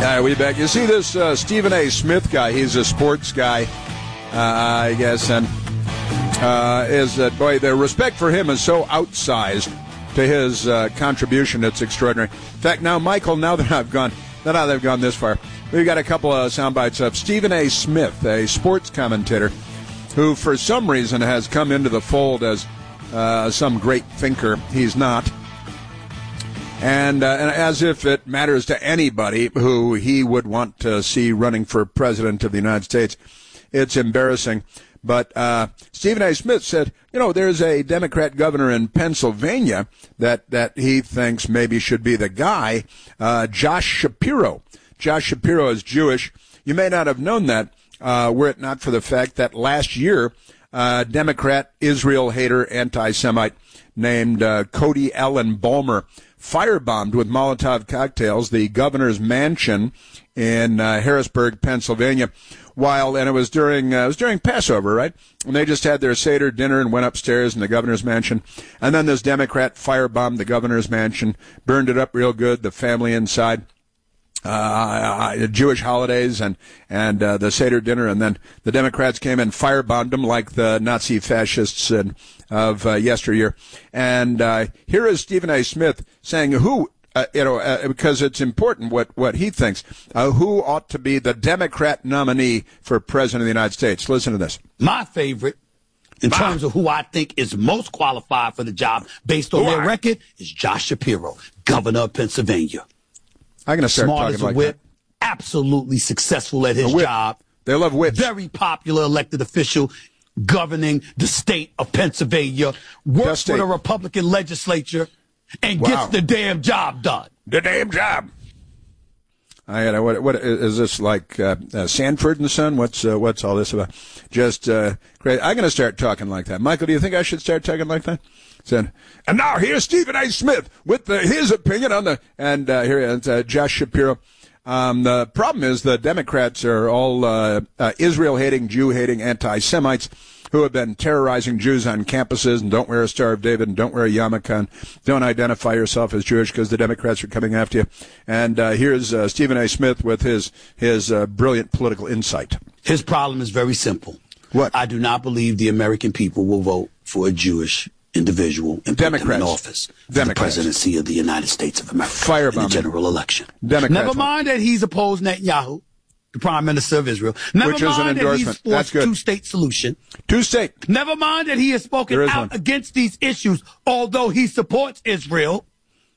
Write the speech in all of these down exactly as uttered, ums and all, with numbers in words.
right, we back. You see this uh, Stephen A. Smith guy? He's a sports guy, uh, I guess, and uh, is that boy? The respect for him is so outsized to his uh, contribution. It's extraordinary. In fact, now Michael, now that I've gone, now that I've gone this far, we've got a couple of sound bites of Stephen A. Smith, a sports commentator, who for some reason has come into the fold as uh, some great thinker. He's not. And, uh, and as if it matters to anybody who he would want to see running for president of the United States. It's embarrassing. But uh, Stephen A. Smith said, you know, there's a Democrat governor in Pennsylvania that, that he thinks maybe should be the guy, uh, Josh Shapiro. Josh Shapiro is Jewish. You may not have known that uh, were it not for the fact that last year, uh, Democrat, Israel hater, anti-Semite named uh, Cody Allen Balmer firebombed with Molotov cocktails the governor's mansion in uh, Harrisburg, Pennsylvania, while, and it was during, uh, it was during Passover, right? And they just had their Seder dinner and went upstairs in the governor's mansion. And then this Democrat firebombed the governor's mansion, burned it up real good, the family inside. Uh, Jewish holidays and, and, uh, the Seder dinner, and then the Democrats came and firebombed them like the Nazi fascists and, of, uh, yesteryear. And, uh, here is Stephen A. Smith saying who, uh, you know, uh, because it's important what, what he thinks, uh, who ought to be the Democrat nominee for president of the United States. Listen to this. My favorite, in bah. terms of who I think is most qualified for the job based on who their I? record, is Josh Shapiro, governor of Pennsylvania. I'm going to start Smart talking as a like whip, that. Absolutely successful at his job. They love whips. Very popular elected official governing the state of Pennsylvania. Works for the Republican legislature and wow. gets the damn job done. The damn job. I uh, what what is this like uh, uh, Sanford and Son? What's uh, what's all this about? Just uh, great. I'm going to start talking like that. Michael, do you think I should start talking like that? Said, and now here's Stephen A. Smith with the, his opinion on the, and uh, here is uh, Josh Shapiro. Um, the problem is the Democrats are all uh, uh, Israel-hating, Jew-hating anti-Semites who have been terrorizing Jews on campuses and don't wear a Star of David and don't wear a yarmulke and don't identify yourself as Jewish because the Democrats are coming after you. And uh, here's uh, Stephen A. Smith with his, his uh, brilliant political insight. His problem is very simple. What? I do not believe the American people will vote for a Jewish individual and put them in office for Democrats. the presidency of the United States of America Firebombing. in the general election. Democrats. Never mind that he's opposed Netanyahu, the prime minister of Israel. Never Which mind is an endorsement. that he's forced That's good. two-state solution. Two-state. Never mind that he has spoken out one. against these issues, although he supports Israel.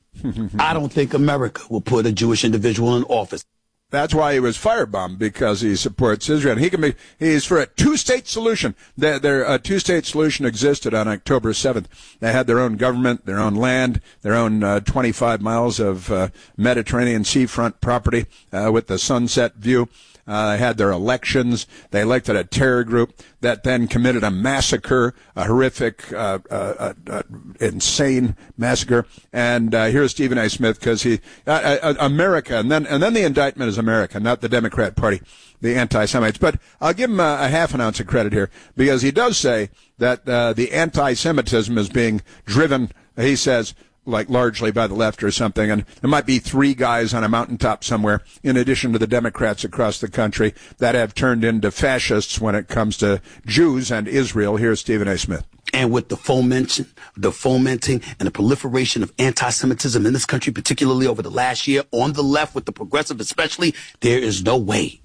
I don't think America will put a Jewish individual in office. That's why he was firebombed, because he supports Israel. He can be, he's for a two-state solution. Their, their uh, two-state solution existed on October seventh. They had their own government, their own land, their own uh, twenty-five miles of uh, Mediterranean seafront property uh, with the sunset view. Uh, had their elections. They elected a terror group that then committed a massacre, a horrific, uh, uh, uh, insane massacre. And uh, here's Stephen A. Smith, because he, uh, uh, America, and then and then the indictment is America, not the Democrat Party, the anti-Semites. But I'll give him a, a half an ounce of credit here, because he does say that uh, the anti-Semitism is being driven, he says, like largely by the left or something, and there might be three guys on a mountaintop somewhere, in addition to the Democrats across the country, that have turned into fascists when it comes to Jews and Israel. Here's Stephen A. Smith. And with the fomenting, the fomenting and the proliferation of anti-Semitism in this country, particularly over the last year, on the left, with the progressive especially, there is no way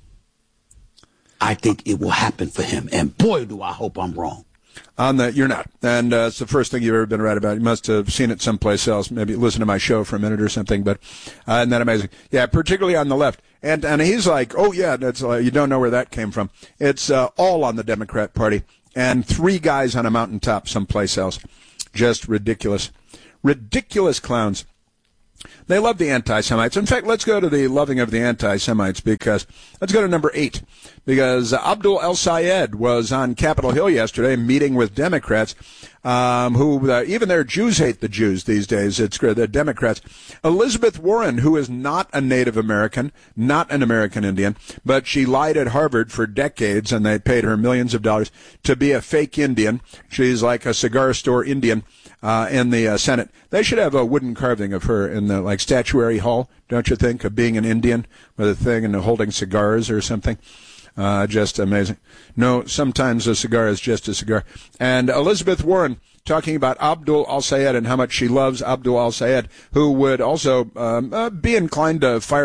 I think it will happen for him. And boy, do I hope I'm wrong. On the, you're not. And uh, it's the first thing you've ever been right about. You must have seen it someplace else. Maybe listen to my show for a minute or something. But uh, isn't that amazing? Yeah, particularly on the left. And and he's like, oh, yeah, that's uh, you don't know where that came from. It's uh, all on the Democrat Party. And three guys on a mountaintop someplace else. Just ridiculous. Ridiculous clowns. They love the anti-Semites. In fact, let's go to the loving of the anti-Semites, because let's go to number eight, because Abdul El-Sayed was on Capitol Hill yesterday meeting with Democrats, um, who uh, even their Jews hate the Jews these days. It's the Democrats. Elizabeth Warren, who is not a Native American, not an American Indian, but she lied at Harvard for decades, and they paid her millions of dollars to be a fake Indian. She's like a cigar store Indian. uh, in the uh, Senate. They should have a wooden carving of her in the like statuary hall, don't you think, of being an Indian with a thing and holding cigars or something. Uh, just amazing. No, sometimes a cigar is just a cigar. And Elizabeth Warren talking about Abdul al-Sayed and how much she loves Abdul al-Sayed, who would also um, uh, be inclined to fire